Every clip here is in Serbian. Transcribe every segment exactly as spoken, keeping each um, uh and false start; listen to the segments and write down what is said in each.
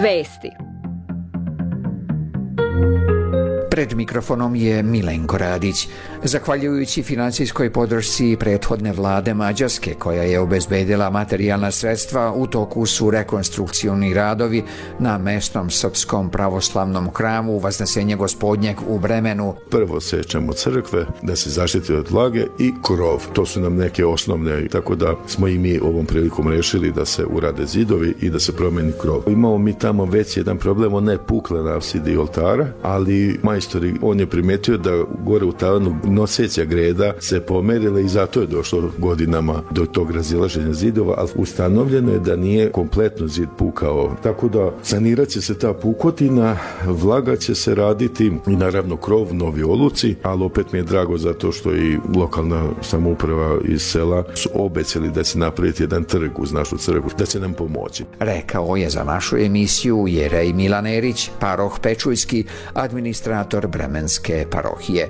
Vesti. Pred mikrofonom je Milenko Radić. Zahvaljujući financijskoj podršci prethodne vlade Mađarske, koja je obezbedila materijalna sredstva, u toku su rekonstrukcioni radovi na mesnom srpskom pravoslavnom hramu Vaznesenja Gospodnjeg u Bremenu. Prvo sečemo crkve da se zaštiti od vlage i krov. To su nam neke osnovne, tako da smo i mi ovom prilikom rešili da se urade zidovi i da se promeni krov. Imamo mi tamo već jedan problem, on ne pukle na apsidi oltara, ali majstori, on je primetio da gore u tavanu noseća greda se pomerila i zato je došlo godinama do tog razilaženja zidova, ali ustanovljeno je da nije kompletno zid pukao. Tako da sanirat će se ta pukotina, vlaga će se raditi i naravno krov, novi oluci, ali opet mi je drago zato što i lokalna samouprava iz sela su obećali da će napraviti jedan trg uz našu crkvu, da će nam pomoći. Rekao je za našu emisiju Jerej Milanerić, paroh Pečujski, administrator Bremenske parohije.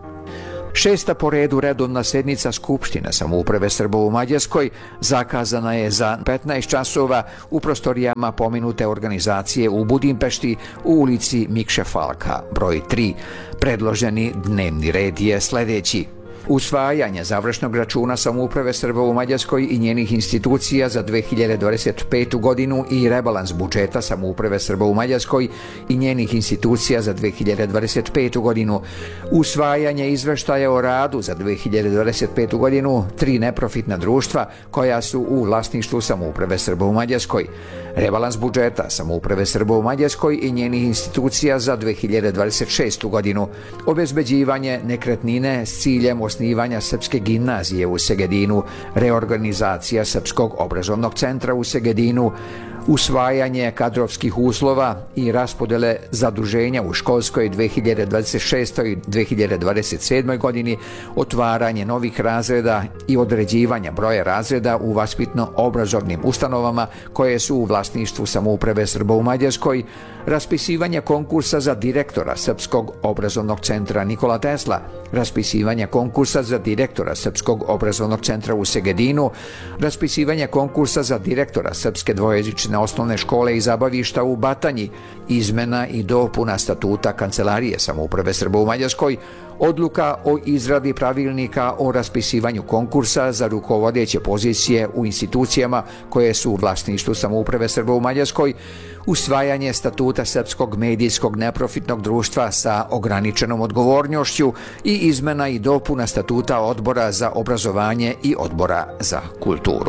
Šesta po redu redovna sednica Skupštine samouprave Srba u Mađarskoj zakazana je za petnaest časova u prostorijama pomenute organizacije u Budimpešti u ulici Mikše Falka, broj tri. Predloženi dnevni red je sledeći: usvajanje završnog računa samouprave Srba u Mađarskoj i njenih institucija za dve hiljade dvadeset petu godinu i rebalans budžeta samouprave Srba u Mađarskoj i njenih institucija za dve hiljade dvadeset petu godinu, usvajanje izveštaja o radu za dve hiljade dvadeset petu godinu tri neprofitna društva koja su u vlasništvu samouprave Srba u Mađarskoj, rebalans budžeta samouprave Srba u Mađarskoj i njenih institucija za dve hiljade dvadeset šestu godinu, obezbeđivanje nekretnine s ciljem osnivanja Srpske gimnazije u Segedinu, reorganizacija Srpskog obrazovnog centra u Segedinu, usvajanje kadrovskih uslova i raspodele zaduženja u školskoj dve hiljade dvadeset šestoj i dve hiljade dvadeset sedmoj godini, otvaranje novih razreda i određivanja broja razreda u vaspitno-obrazovnim ustanovama koje su u vlasništvu samouprave Srba u Mađarskoj, raspisivanje konkursa za direktora Srpskog obrazovnog centra Nikola Tesla, raspisivanje konkursa za direktora Srpskog obrazovnog centra u Segedinu, raspisivanje konkursa za direktora Srpske dvojezične osnovne škole i zabavišta u Batanji, izmena i dopuna statuta Kancelarije samouprave Srba u Mađarskoj, odluka o izradi pravilnika o raspisivanju konkursa za rukovodeće pozicije u institucijama koje su u vlasništvu samouprave Srba u Mađarskoj, usvajanje statuta Srpskog medijskog neprofitnog društva sa ograničenom odgovornošću i izmena i dopuna statuta Odbora za obrazovanje i Odbora za kulturu.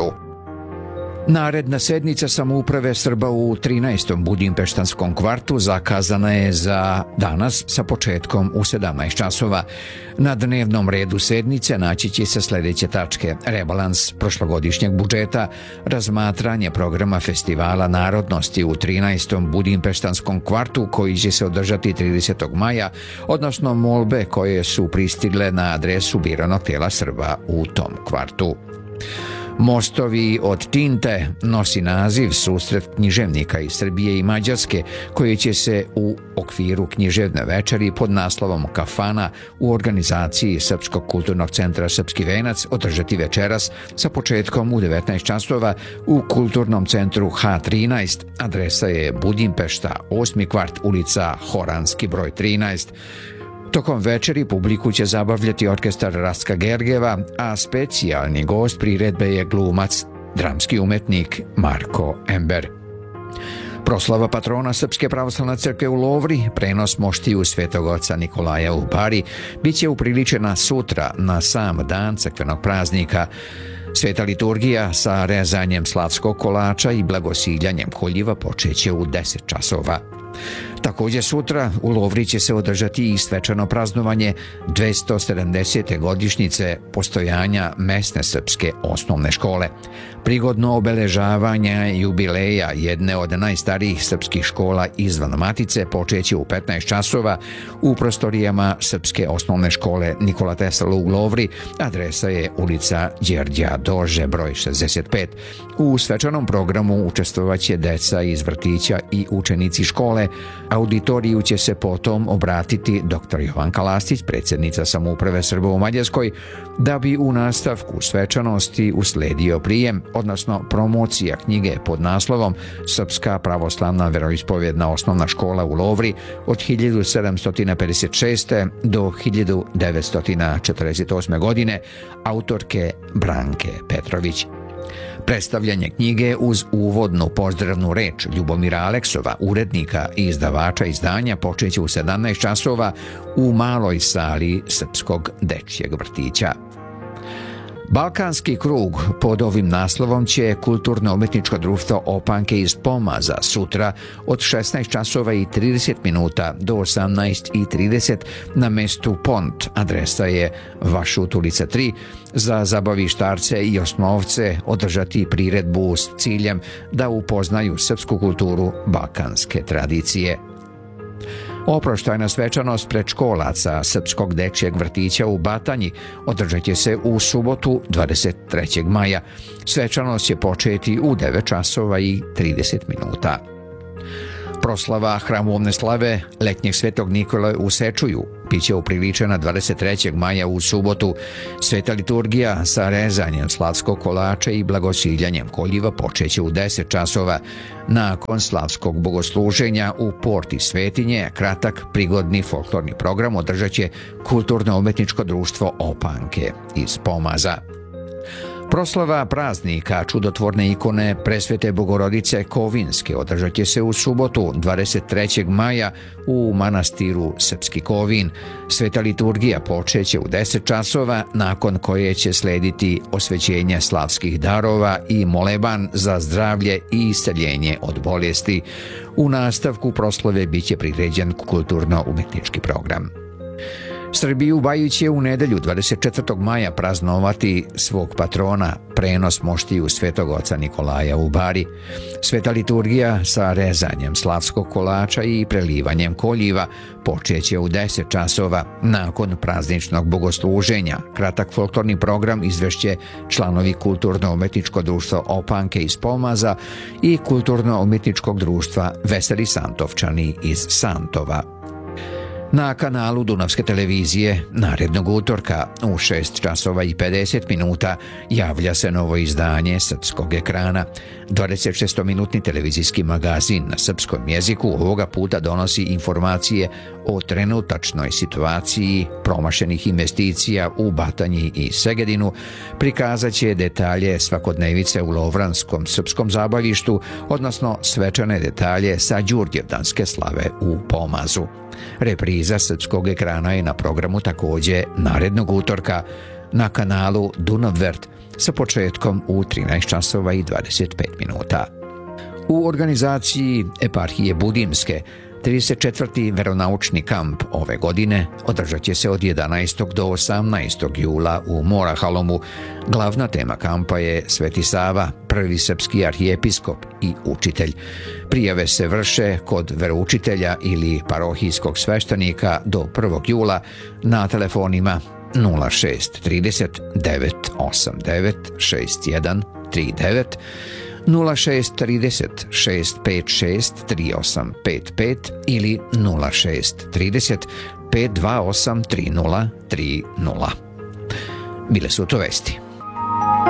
Naredna sednica samouprave Srba u trinaestom Budimpeštanskom kvartu zakazana je za danas sa početkom u sedamnaest časova. Na dnevnom redu sednice naći će se sledeće tačke: rebalans prošlogodišnjeg budžeta, razmatranje programa festivala narodnosti u trinaestom Budimpeštanskom kvartu koji će se održati tridesetog maja, odnosno molbe koje su pristigle na adresu biranog tela Srba u tom kvartu. Mostovi od tinte nosi naziv susret književnika iz Srbije i Mađarske koji će se u okviru književne večeri pod naslovom Kafana u organizaciji Srpskog kulturnog centra Srpski venac održati večeras sa početkom u devetnaest časova u kulturnom centru ha trinaest. Adresa je Budimpešta, osmi kvart, ulica Horanski broj trinaest. Tokom večeri publiku će zabavljati orkestar Racka Gergeva, a specijalni gost priredbe je glumac, dramski umetnik Marko Ember. Proslava patrona Srpske pravoslavne crkve u Lovri, prenos moštiju Svetog oca Nikolaja u Bari, bit će upriličena sutra na sam dan crkvenog praznika. Sveta liturgija sa rezanjem slavskog kolača i blagosiljanjem koljiva počeće u deset časova. Također sutra u Lovri će se održati i svečano praznovanje dvesta sedamdesete godišnjice postojanja mesne srpske osnovne škole. Prigodno obeležavanje jubileja jedne od najstarijih srpskih škola izvan Matice počeće u petnaest časova u prostorijama Srpske osnovne škole Nikola Tesla u Lovri. Adresa je ulica Đerđa Dože broj šezdeset pet. U svečanom programu učestvovaće deca iz vrtića i učenici škole, škole. Auditoriju će se potom obratiti doktor Jovanka Lastić, predsjednica samouprave Srba u Mađarskoj, da bi u nastavku svečanosti usledio prijem, odnosno promocija knjige pod naslovom Srpska pravoslavna veroispovjedna osnovna škola u Lovri od hiljadu sedamsto pedeset šeste. do hiljadu devetsto četrdeset osme. godine autorke Branke Petrović. Predstavljanje knjige uz uvodnu pozdravnu reč Ljubomira Aleksova, urednika i izdavača izdanja, počeće u sedamnaest časova u maloj sali Srpskog dečjeg vrtića. Balkanski krug pod ovim naslovom će Kulturno-umetničko društvo Opanke iz Pomaza sutra od šesnaest časova i trideset minuta do osamnaest i trideset na mestu Pont, adresa je Vašut ulica tri, za zabavištarce i osnovce održati priredbu s ciljem da upoznaju srpsku kulturu balkanske tradicije. Oproštajna svečanost predškolaca Srpskog dečjeg vrtića u Batanji održat će se u subotu dvadeset trećeg maja. Svečanost će početi u devet časova i trideset minuta. Proslava hramovne slave letnjeg Svetog Nikole u Sečuju biće upriličena dvadeset trećeg maja u subotu. Sveta liturgija sa rezanjem slavskog kolača i blagosiljanjem koljiva počeće u deset časova. Nakon slavskog bogosluženja u porti Svetinje kratak prigodni folklorni program održat će Kulturno-umetničko društvo Opanke iz Pomaza. Proslava praznika čudotvorne ikone Presvete Bogorodice Kovinske održat će se u subotu dvadeset trećeg maja u manastiru Srpski Kovin. Sveta liturgija počeće u deset časova, nakon koje će slediti osvećenje slavskih darova i moleban za zdravlje i isceljenje od bolesti. U nastavku proslave biće priređen kulturno-umetnički program. Srbiju Bajić će u nedelju dvadeset četvrtog maja praznovati svog patrona, prenos moštiju Svetog oca Nikolaja u Bari. Sveta liturgija sa rezanjem slavskog kolača i prelivanjem koljiva počeće u deset časova. Nakon prazničnog bogosluženja kratak folklorni program izvešće članovi Kulturno-umetničkog društva Opanke iz Pomaza i Kulturno-umetničkog društva Veseli Santovčani iz Santova. Na kanalu Dunavske televizije narednog utorka u šest časova i pedeset minuta javlja se novo izdanje Srpskog ekrana. dvadeset šestominutni televizijski magazin na srpskom jeziku ovoga puta donosi informacije o trenutačnoj situaciji promašenih investicija u Batanji i Segedinu, prikazat će detalje svakodnevice u Lovranskom srpskom zabavištu, odnosno svečane detalje sa Đurđevdanske slave u Pomazu. Repriza Srpskog ekrana je na programu također narednog utorka na kanalu Dunavvert sa početkom u trinaest časova i dvadeset pet minuta. U organizaciji Eparhije Budimske trideset četvrti veronaučni kamp ove godine održat će se od jedanaestog do osamnaestog jula u Morahalomu. Glavna tema kampa je Sveti Sava, prvi srpski arhijepiskop i učitelj. Prijave se vrše kod veroučitelja ili parohijskog sveštenika do prvog jula na telefonima nula šest trideset devet osam devet šest jedan tri devet, nula šest trideset šest pet šest tri osam pet pet ili nula šest trideset pet dva osam tri nula tri nula. Bile su to vesti.